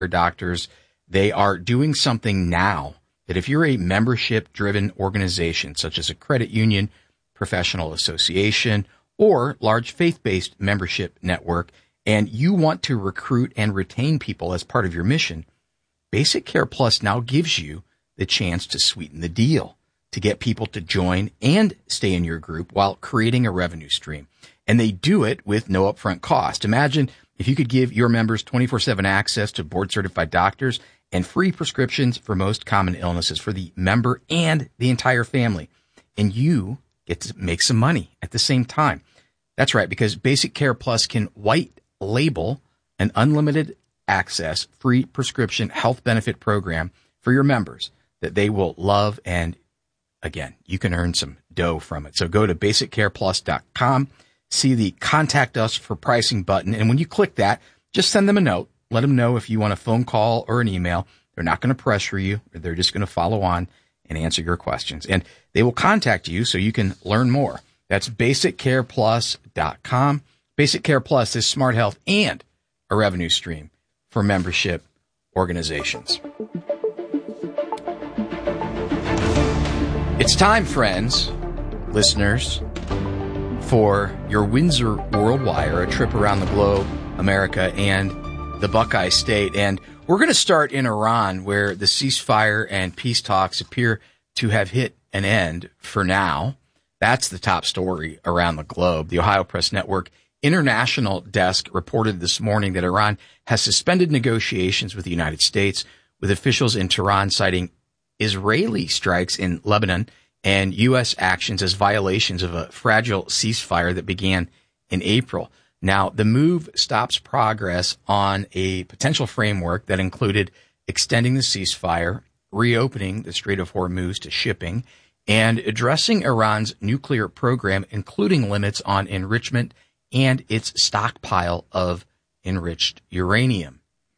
doctors, they are doing something now that if you're a membership-driven organization, such as a credit union, professional association, or large faith-based membership network, and you want to recruit and retain people as part of your mission, Basic Care Plus now gives you the chance to sweeten the deal, to get people to join and stay in your group while creating a revenue stream. And they do it with no upfront cost. Imagine if you could give your members 24/7 access to board-certified doctors and free prescriptions for most common illnesses for the member and the entire family. And you get to make some money at the same time. That's right, because Basic Care Plus can white label an unlimited access free prescription health benefit program for your members that they will love. And again, you can earn some dough from it. So go to basiccareplus.com, see the contact us for pricing button. And when you click that, just send them a note. Let them know if you want a phone call or an email. They're not going to pressure you. They're just going to follow on and answer your questions. And they will contact you so you can learn more. That's basiccareplus.com. Basic Care Plus is smart health and a revenue stream for membership organizations. It's time, friends, listeners, for your Windsor Worldwide, or a trip around the globe, America, and the Buckeye State. And we're going to start in Iran, where the ceasefire and peace talks appear to have hit an end for now. That's the top story around the globe. The Ohio Press Network international desk reported this morning that Iran has suspended negotiations with the United States, with officials in Tehran citing Israeli strikes in Lebanon and U.S. actions as violations of a fragile ceasefire that began in April. Now, the move stops progress on a potential framework that included extending the ceasefire, reopening the Strait of Hormuz to shipping, and addressing Iran's nuclear program, including limits on enrichment and its stockpile of enriched uranium.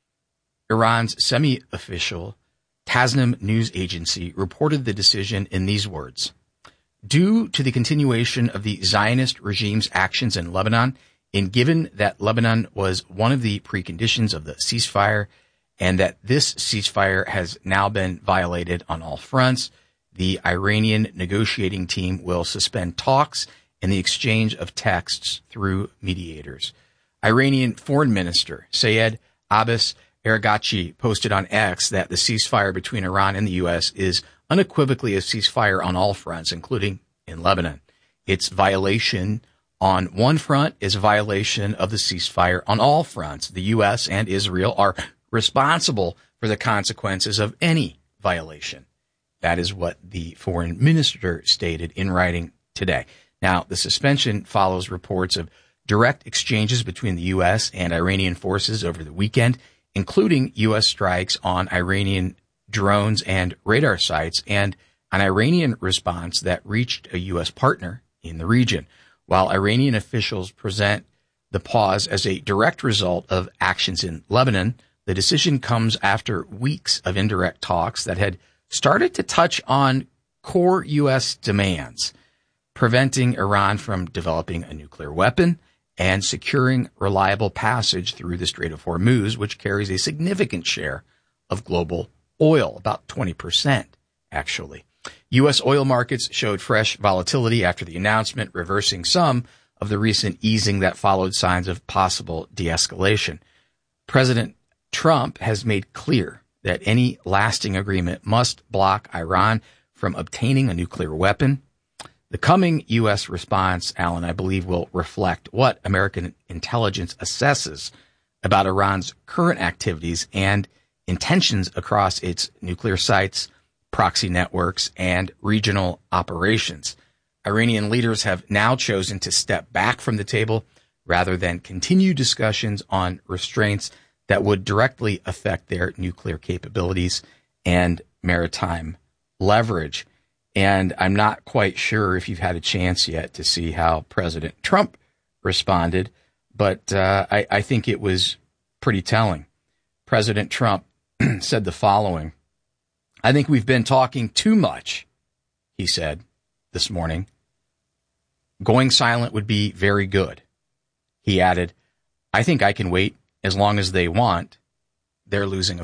Iran's semi-official Tasnim news agency reported the decision in these words: due to the continuation of the Zionist regime's actions in Lebanon, and given that Lebanon was one of the preconditions of the ceasefire, and that this ceasefire has now been violated on all fronts, the Iranian negotiating team will suspend talks and the exchange of texts through mediators. Iranian Foreign Minister Sayed Abbas Araghchi posted on X that the ceasefire between Iran and the U.S. is unequivocally a ceasefire on all fronts, including in Lebanon. Its violation on one front is a violation of the ceasefire on all fronts. The U.S. and Israel are responsible for the consequences of any violation. That is what the foreign minister stated in writing today. Now, the suspension follows reports of direct exchanges between the U.S. and Iranian forces over the weekend, including U.S. strikes on Iranian drones and radar sites, and an Iranian response that reached a U.S. partner in the region. While Iranian officials present the pause as a direct result of actions in Lebanon, the decision comes after weeks of indirect talks that had started to touch on core U.S. demands, preventing Iran from developing a nuclear weapon and securing reliable passage through the Strait of Hormuz, which carries a significant share of global oil, about 20%, actually. U.S. oil markets showed fresh volatility after the announcement, reversing some of the recent easing that followed signs of possible de-escalation. President Trump has made clear that any lasting agreement must block Iran from obtaining a nuclear weapon. The coming U.S. response, Alan, I believe, will reflect what American intelligence assesses about Iran's current activities and intentions across its nuclear sites, proxy networks, and regional operations. Iranian leaders have now chosen to step back from the table rather than continue discussions on restraints that would directly affect their nuclear capabilities and maritime leverage. And I'm not quite sure if you've had a chance yet to see how President Trump responded, but I think it was pretty telling. President Trump said the following: I think we've been talking too much, he said this morning. Going silent would be very good. He added, I think I can wait as long as they want. they're losing